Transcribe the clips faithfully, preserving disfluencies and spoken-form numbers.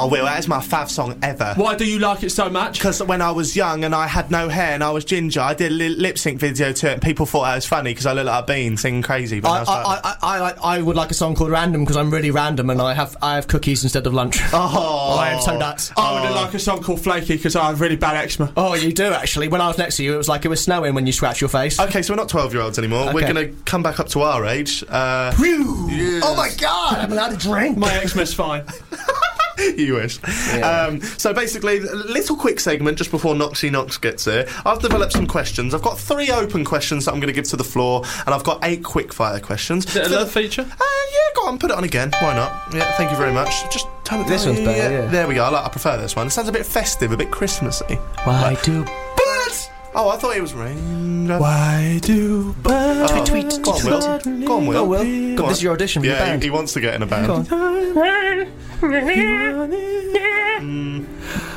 Oh, Will, that is my fav song ever. Why do you like it so much? Because when I was young and I had no hair and I was ginger, I did a li- lip sync video to it, and people thought I was funny because I looked like a bean singing crazy. But I, I, was like, I, I, I, like, I would like a song called Random because I'm really random and I have I have cookies instead of lunch. oh, I am so nuts. I would like a song called Flaky because I have really bad eczema. Oh, you do actually. When I was next to you, it was like it was snowing when you scratched your face. Okay, so we're not twelve-year-olds anymore. Okay. We're going to come back up to our age. Uh, yes. Oh my god, I'm allowed to drink. My eczema's fine. You wish. Yeah. Um, so basically, a little quick segment just before Noxie Knox gets here. I've developed some questions. I've got three open questions that I'm going to give to the floor, and I've got eight quick-fire questions. Is it a love feature? Uh, yeah, go on, put it on again. Why not? Yeah, thank you very much. Just turn it This down. one's better, yeah. There we go. I, like, I prefer this one. It sounds a bit festive, a bit Christmassy. Why do Birds? Oh, I thought it was rain. Why do birds... Oh, tweet, tweet, go on, Will. tweet. Go on, Will. Go, Will. Go on. This is your audition for your Yeah, band. he, he wants to get in a band. Go on. Mm.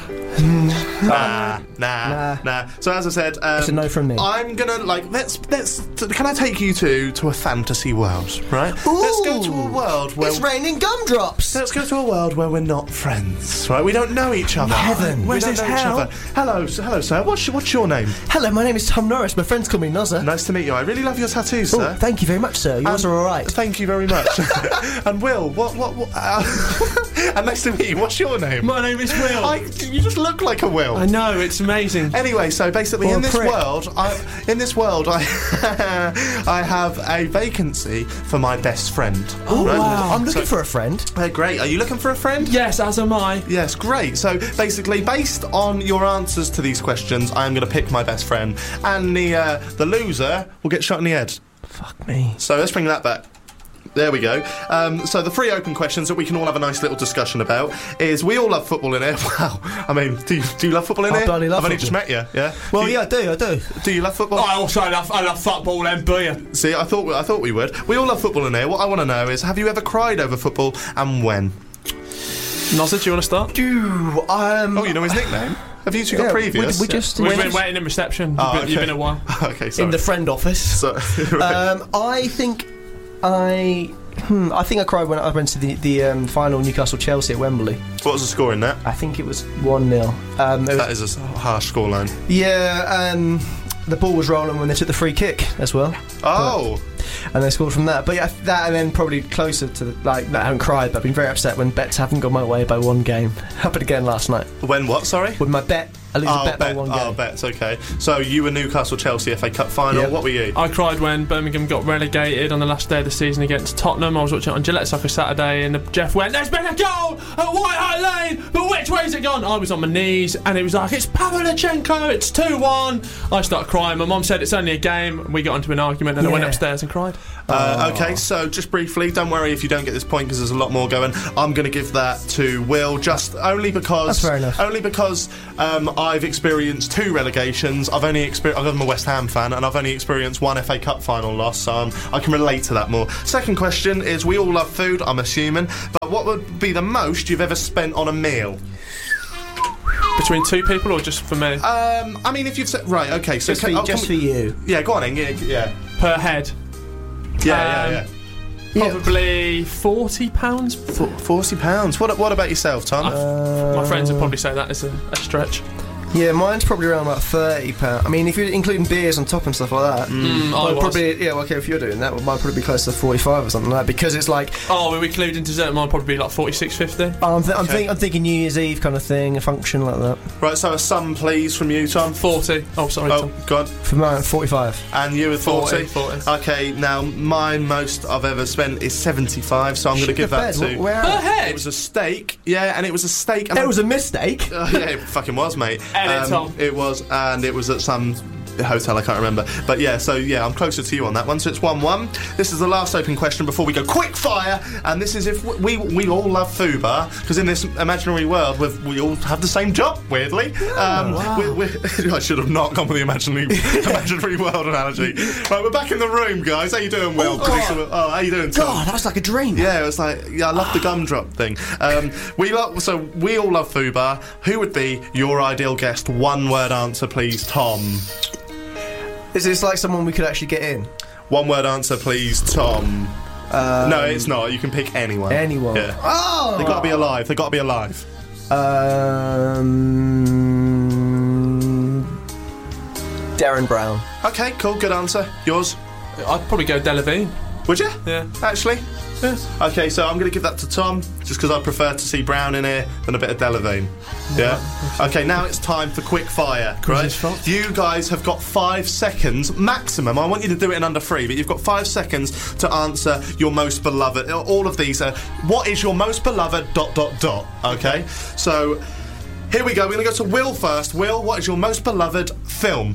Nah, nah, Nah. nah. So as I said, um, It's a no from me. I'm gonna like let's let's. Can I take you to to a fantasy world, right? Let's go to a world where It's raining gumdrops. let's go to a world where we're not friends, right? We don't know each other. Heaven. We Where's don't this know each hell? other. Hello, s- hello, sir. What's your, what's your name? Hello, my name is Tom Norris. My friends call me Nozza. Nice to meet you. I really love your tattoos, Oh, sir. thank you very much, sir. Yours Um, are all right. Thank you very much. And Will, what what? what uh, and nice to meet you. What's your name? My name is Will. I, you just look like a Will. I know, it's amazing. Anyway, so basically, Or in a this prick. world, I, in this world, I, I have a vacancy for my best friend. Oh, Right? wow. I'm looking So- for a friend. Uh, great. Are you looking for a friend? Yes, as am I. Yes, great. So basically, based on your answers to these questions, I am going to pick my best friend, and the uh, the loser will get shot in the head. Fuck me. So let's bring that back. There we go. Um, so the three open questions that we can all have a nice little discussion about is we all love football in here. Wow. I mean, do you, do you love football in I here? bloody love I've only just football. met you. Yeah. Well, do you, yeah, I do, I do. Do you love football? I also love, I love football and beer. See, I thought I thought we would. We all love football in here. What I want to know is, have you ever cried over football, and when? Nozza, do you want to start? Do, um... Oh, you know his nickname? Have you two got yeah, previous? We, we just... We've we been just- waiting in reception. Oh, you've, been, you've okay. been a while. Okay, sorry. in the friend office. So, right. Um, I think I... Hmm, I think I cried when I went to the, the um, final Newcastle-Chelsea at Wembley. What was the score in that? I think it was one nil. Um, it was, That is a harsh scoreline. yeah, um, the ball was rolling when they took the free kick as well. Oh, And they scored from that. But yeah, that and then probably closer to the, like, I haven't cried, but I've been very upset when bets haven't gone my way by one game. Happened again last night. when what? Sorry. With my bet, I lose Oh, a bet, by bet. one Oh, game. bets. Okay. So you were Newcastle Chelsea F A Cup final. Yeah. What were you? I cried when Birmingham got relegated on the last day of the season against Tottenham. I was watching it on Gillette Soccer Saturday, and the, Jeff went, "There's been a goal at White Hart Lane, but which way's it gone?" I was on my knees, and he was like, "It's Pavlyuchenko, it's two one." I started crying. My mum said it's only a game. We got into an argument, and I went Yeah. upstairs and cried. Uh, okay, so just briefly, don't worry if you don't get this point because there's a lot more going. I'm going to give that to Will, just only because. That's fair enough. Only because um, I've experienced two relegations. I've only experienced. I'm a West Ham fan, and I've only experienced one F A Cup final loss, so um, I can relate to that more. Second question is: we all love food, I'm assuming, but what would be the most you've ever spent on a meal? Between two people or just for me? Um, I mean, if you've said right, okay, so Just, can, for, oh, just can for we, you. yeah, go on, then, yeah, yeah, Per head? yeah, Um, yeah, Yeah. Probably forty pounds. yeah. Forty pounds. What? What about yourself, Tom? Uh, My friends would probably say that is a, a stretch. Yeah, mine's probably around about thirty pounds. I mean, if you're including beers on top and stuff like that, Mm, I I'd was. probably yeah. Well, okay, if you're doing that, it might probably be close to forty-five or something like that because it's like Oh, we're including dessert. Mine probably be like forty-six fifty. I'm, th- I'm, Okay. think- I'm thinking New Year's Eve kind of thing, a function like that. Right, so a sum, please, from you, Tom. forty. Oh, sorry, Oh, Tom. God. For mine, forty-five. And you with forty? forty. Okay, now mine most I've ever spent is seventy-five, so I'm going to give that to. Where? Per head? It was a steak, yeah, and it was a steak. And It I- was a mistake. Uh, yeah, it fucking was, mate. And it, Tom. It was, and it was at some hotel, I can't remember. But yeah, so yeah, I'm closer to you on that one. So it's one one. This is the last open question before we go quick fire, and this is if we we all love Fubar, because in this imaginary world we've, we all have the same job, weirdly. um, wow. we, we, I should have not gone with the imaginary imaginary world analogy. Right, we're back in the room, guys. How you doing, Will? Oh, God. Oh, how you doing, Tom? God, that was like a dream. Yeah, it was like, yeah, I love the gumdrop thing. Um, we love, so we all love Fubar. Who would be your ideal guest? One word answer, please, Tom. Is this like someone we could actually get in? One word answer, please, Tom. Um, no, it's not. You can pick anyone. Anyone. Yeah. Oh! They got to be alive. They got to be alive. Um, Darren Brown. Okay, cool, good answer. Yours? I'd probably go Delavine. Would you? Yeah. Actually? Yeah. Okay, so I'm going to give that to Tom, just because I prefer to see Brown in here than a bit of Delavine. Yeah? Okay, now it's time for quick fire, right? fault. You guys have got five seconds maximum. I want you to do it in under three, but you've got five seconds to answer your most beloved. All of these are, what is your most beloved dot, dot, dot, okay? So, here we go. We're going to go to Will first. Will, what is your most beloved film?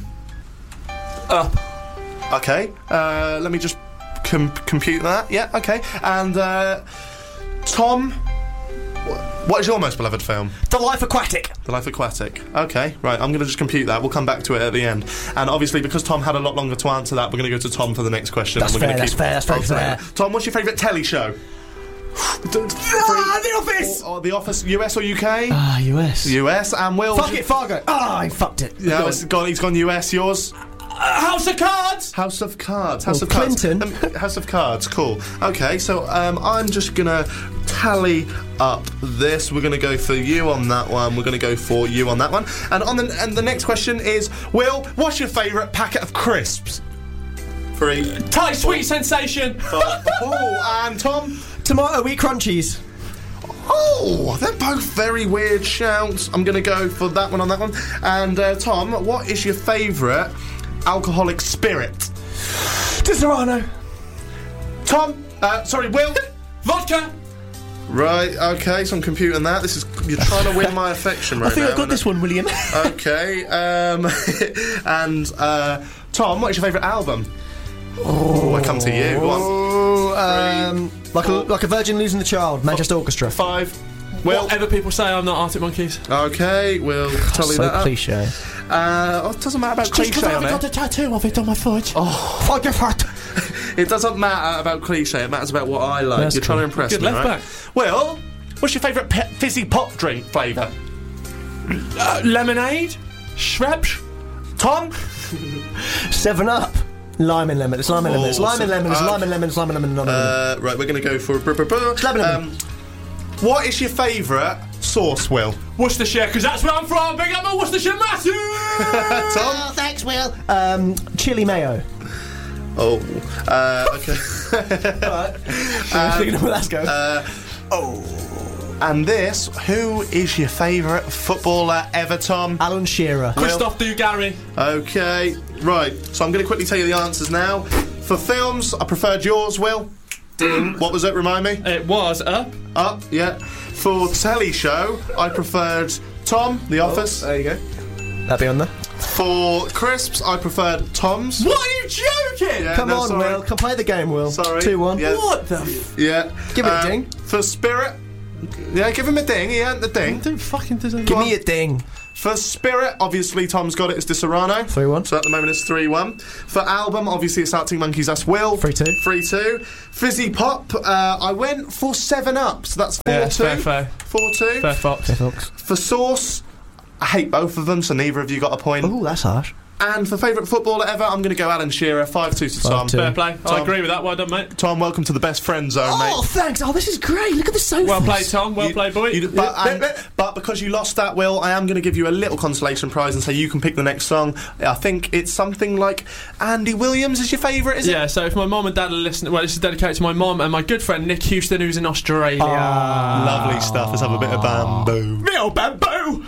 Up. Okay, uh, let me just com- compute that. Yeah, okay. And uh, Tom, wh- what is your most beloved film? The Life Aquatic. The Life Aquatic. Okay, right. I'm going to just compute that. We'll come back to it at the end. And obviously, because Tom had a lot longer to answer that, we're going to go to Tom for the next question. That's and we're fair, gonna that's fair, that's very altering fair. it. Tom, what's your favourite telly show? Ah, The Office. Or, or The Office, U S or U K? Ah, U S. U S. And Will. Fuck it, Fargo. Ah, I fucked it. Yeah, it's gone, he's gone U S. Yours? Uh, House of Cards. House of Cards. House Oh, of Cards. Clinton. Um, House of Cards. Cool. Okay, so um, I'm just gonna tally up this. We're gonna go for you on that one. We're gonna go for you on that one. And on the and the next question is, Will, what's your favourite packet of crisps? Three. Thai Sweet Sensation. Five. Oh, and Tom. Tomato wheat crunchies. Oh, they're both very weird shouts. I'm gonna go for that one on that one. And uh, Tom, what is your favourite alcoholic spirit? Disaronno. Tom. Uh, sorry, Will. Vodka. Right, okay, so I'm computing that. This is you're trying to win my affection right I think now. I got this one, William. Okay, um, and uh, Tom, what is your favourite album? Oh, I come to you. Go on. Oh, um, like a like a virgin losing the child. Manchester Orchestra. Five. Will. Whatever people say, I'm not Arctic Monkeys. Okay, we'll tally So that up. cliche. Uh, oh, it doesn't matter about cliche on it. a tattoo of it on my foot. Oh, fuck your fat. It doesn't matter about cliche. It matters about what I like. That's You're trying to cool. impress Good me, left right? back. Will, what's your favourite pe- fizzy pop drink flavour? Uh, lemonade. Schweppes. Tom. Seven Up. Lime and lemon. It's lime and lemon. It's lime and lemon. It's uh, lime and lemon. It's lime and lemon. Lime and lemon. Uh, right, we're going to go for. Brr, brr, brr. Lemon. Um, what is your favourite sauce, Will? Worcestershire, because that's where I'm from. Big up my Worcestershire massive. Tom. Thanks, Will. Um, chili mayo. Oh. Uh, okay. Alright. Um, let's go. Uh, oh. And this, who is your favourite footballer ever, Tom? Alan Shearer. Christophe Dugarry. Okay, right. So I'm going to quickly tell you the answers now. For films, I preferred yours, Will. Ding. What was it? Remind me. It was Up. Up, yeah. For telly show, I preferred Tom, The Office. There you go. That'd be on there. For crisps, I preferred Tom's. What are you joking? Yeah, Come no, on, sorry. Will. Come play the game, Will. Sorry. two one. Yeah. What the f- Yeah. Give it a Uh, ding. For spirit, yeah, give him a ding. He earned the ding. Don't fucking deserve Give on. me a ding. For spirit, obviously Tom's got it. It's Disaronno. three one. So at the moment it's three one. For album, obviously it's Arctic Monkeys. That's Will. three two. three two. Fizzy pop, uh, I went for seven up. So that's four Yeah, two. fair, fair. four two. Fair Fox. For sauce, I hate both of them, so neither of you got a point. Oh, that's harsh. And for favourite footballer ever, I'm going to go Alan Shearer. five two to Tom. two. Fair play. Tom. I agree with that. Well done, mate. Tom, welcome to the best friend zone, Oh, mate. thanks. Oh, this is great. Look at the sofas. Well played, Tom. Well You- played, boy. you- but, and- but because you lost that, Will, I am going to give you a little consolation prize and say you can pick the next song. I think it's something like Andy Williams is your favourite, is it? Yeah, so if my mum and dad are listening, well, this is dedicated to my mum and my good friend Nick Houston, who's in Australia. Lovely stuff. Let's have a bit of bamboo. Real bamboo!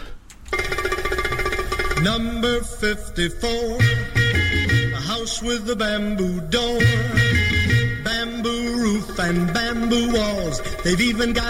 Number fifty-four, a house with a bamboo door, bamboo roof and bamboo walls. They've even got